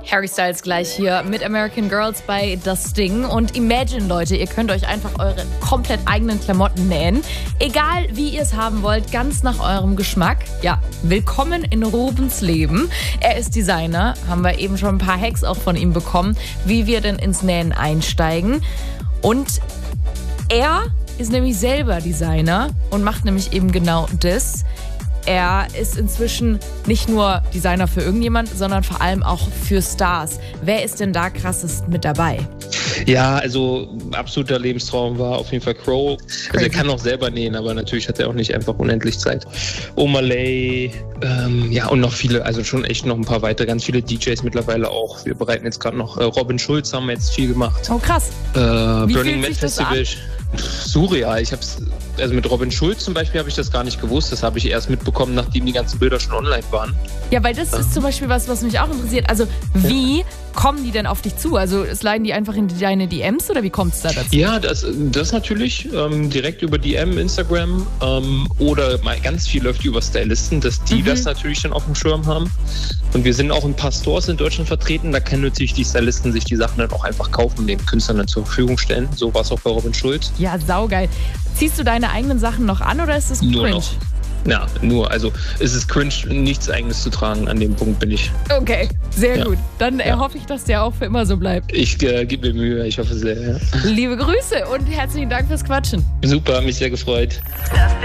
Harry Styles gleich hier mit American Girls bei Das Ding. Und Imagine, Leute, ihr könnt euch einfach eure komplett eigenen Klamotten nähen. Egal, wie ihr es haben wollt, ganz nach eurem Geschmack. Ja, willkommen in Rubens Leben. Er ist Designer, haben wir eben schon ein paar Hacks auch von ihm bekommen, wie wir denn ins Nähen einsteigen. Und er ist nämlich selber Designer und macht nämlich eben genau das. Er ist inzwischen nicht nur Designer für irgendjemand, sondern vor allem auch für Stars. Wer ist denn da krassest mit dabei? Ja, also absoluter Lebenstraum war auf jeden Fall Crow. Also er kann auch selber nähen, aber natürlich hat er auch nicht einfach unendlich Zeit. Omalay, und noch viele, also schon echt noch ein paar weitere, ganz viele DJs mittlerweile auch. Wir bereiten jetzt gerade noch, Robin Schulz haben wir jetzt viel gemacht. Oh krass. Burning Man Festival. Surreal. Also mit Robin Schulz zum Beispiel habe ich das gar nicht gewusst. Das habe ich erst mitbekommen, nachdem die ganzen Bilder schon online waren. Ja, weil das ist zum Beispiel was mich auch interessiert. Also wie kommen die denn auf dich zu? Also sliden die einfach in deine DMs oder wie kommt es da dazu? Ja, das natürlich direkt über DM, Instagram oder mal ganz viel läuft über Stylisten, dass die das natürlich dann auf dem Schirm haben. Und wir sind auch in ein paar Stores in Deutschland vertreten. Da können natürlich die Stylisten sich die Sachen dann auch einfach kaufen und den Künstlern dann zur Verfügung stellen. So war es auch bei Robin Schulz. Ja, saugeil. Ziehst du deine eigenen Sachen noch an oder ist das cringe? Nur noch. Ja, nur. Also es ist cringe, nichts Eigenes zu tragen. An dem Punkt bin ich. Okay, sehr gut. Dann hoffe ich, dass der auch für immer so bleibt. Ich gebe mir Mühe, ich hoffe sehr. Ja. Liebe Grüße und herzlichen Dank fürs Quatschen. Super, mich sehr gefreut. Das Ding.